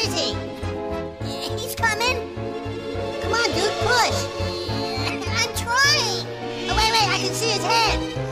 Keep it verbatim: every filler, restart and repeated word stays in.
is he? He's coming. Come on, dude, push. I'm trying. Oh, wait, wait, I can see his head.